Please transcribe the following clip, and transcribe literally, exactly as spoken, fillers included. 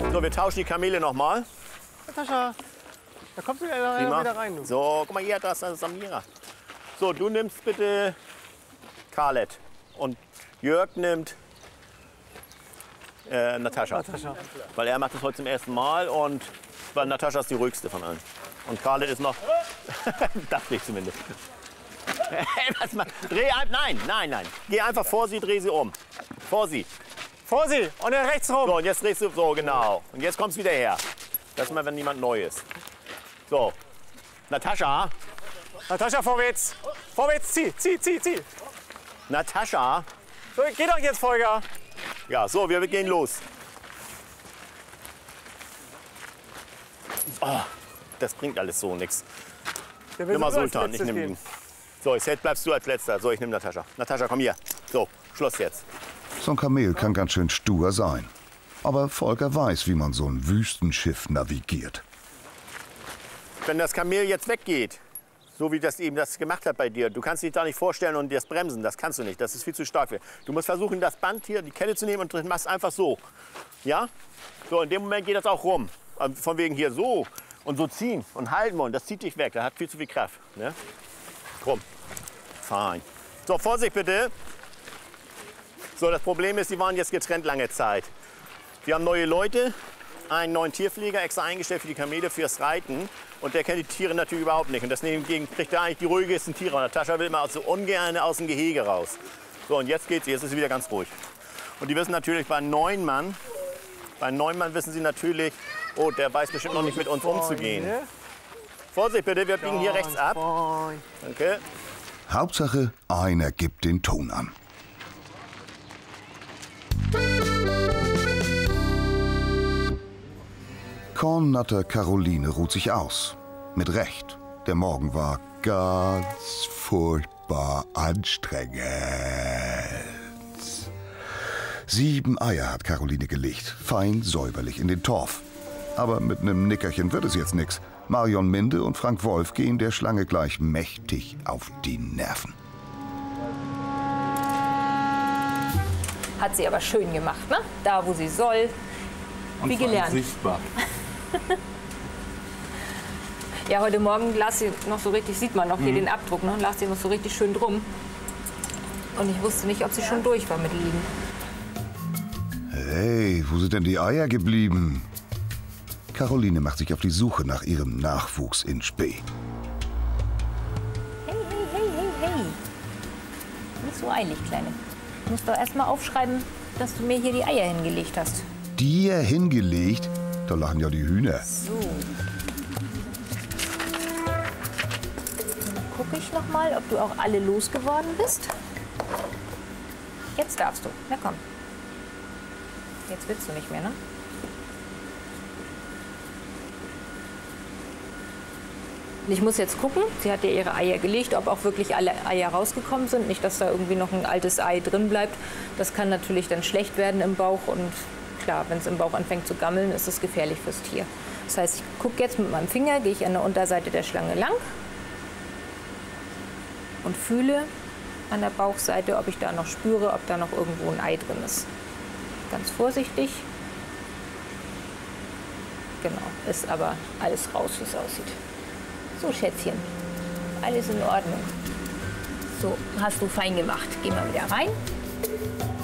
So, wir tauschen die Kamele noch mal. Natascha, da kommst du ja Prima. wieder rein. Du. So, guck mal hier, das ist Samira. So, du nimmst bitte Khaled und Jörg nimmt äh, Natascha. Natascha. Weil er macht das heute zum ersten Mal und weil Natascha ist die ruhigste von allen. Und Khaled ist noch, dachte ich zumindest. Hey, was mal? Dreh ein, nein, nein, nein. Geh einfach vor sie, dreh sie um. Vor sie. Vor sie und dann rechts rum. So, und jetzt drehst du so, genau. Und jetzt kommst du wieder her. Das ist mal, wenn niemand neu ist. So, Natascha. Natascha, vorwärts. Vorwärts, zieh, zieh, zieh, zieh. Natascha. So, geh doch jetzt, Volker. Ja, so, wir gehen los. Oh, das bringt alles so nichts. Der will Nimm mal sowieso als Sultan, ich Letztes nehme gehen. ihn. So, jetzt bleibst du als Letzter. So, ich nehme Natascha. Natascha, komm hier. So, Schluss jetzt. So ein Kamel kann ganz schön stur sein. Aber Volker weiß, wie man so ein Wüstenschiff navigiert. Wenn das Kamel jetzt weggeht, so wie das eben das gemacht hat bei dir, du kannst dich da nicht vorstellen und das bremsen, das kannst du nicht, das ist viel zu stark. Du musst versuchen, das Band hier, die Kette zu nehmen und machst einfach so. Ja? So, in dem Moment geht das auch rum. Von wegen hier so und so ziehen und halten wollen, das zieht dich weg, das hat viel zu viel Kraft. Ne? Komm, fein. So, Vorsicht bitte. So, das Problem ist, die waren jetzt getrennt lange Zeit. Wir haben neue Leute, einen neuen Tierpfleger extra eingestellt für die Kamele, fürs Reiten. Und der kennt die Tiere natürlich überhaupt nicht. Und deswegen kriegt er eigentlich die ruhigsten Tiere. Und Natascha will immer so ungern aus dem Gehege raus. So, und jetzt geht's, jetzt ist sie wieder ganz ruhig. Und die wissen natürlich bei neun Mann, bei neun Mann wissen sie natürlich, oh, der weiß bestimmt noch nicht mit uns umzugehen. Vorsicht bitte, wir biegen hier rechts ab. Danke. Hauptsache, einer gibt den Ton an. Kornnatter Caroline ruht sich aus. Mit Recht. Der Morgen war ganz furchtbar anstrengend. Sieben Eier hat Caroline gelegt, fein säuberlich in den Torf. Aber mit einem Nickerchen wird es jetzt nix. Marion Minde und Frank Wolf gehen der Schlange gleich mächtig auf die Nerven. Hat sie aber schön gemacht, ne? Da, wo sie soll. Wie gelernt. Sichtbar. Ja, heute Morgen las sie noch so richtig, sieht man noch hier den Abdruck, ne? Las sie noch so richtig schön drum. Und ich wusste nicht, ob sie schon durch war mit Liegen. Hey, wo sind denn die Eier geblieben? Caroline macht sich auf die Suche nach ihrem Nachwuchs in Spee. Hey, hey, hey, hey, hey. Nicht so eilig, Kleine. Du musst doch erst mal aufschreiben, dass du mir hier die Eier hingelegt hast. Dir hingelegt? Da lachen ja die Hühner. So. Dann gucke ich noch mal, ob du auch alle losgeworden bist. Jetzt darfst du. Na komm. Jetzt willst du nicht mehr, ne? Ich muss jetzt gucken, sie hat ja ihre Eier gelegt, ob auch wirklich alle Eier rausgekommen sind. Nicht, dass da irgendwie noch ein altes Ei drin bleibt. Das kann natürlich dann schlecht werden im Bauch. Und klar, wenn es im Bauch anfängt zu gammeln, ist es gefährlich fürs Tier. Das heißt, ich gucke jetzt mit meinem Finger, gehe ich an der Unterseite der Schlange lang und fühle an der Bauchseite, ob ich da noch spüre, ob da noch irgendwo ein Ei drin ist. Ganz vorsichtig. Genau, ist aber alles raus, wie es aussieht. So, Schätzchen, alles in Ordnung. So, hast du fein gemacht. Geh mal wieder rein.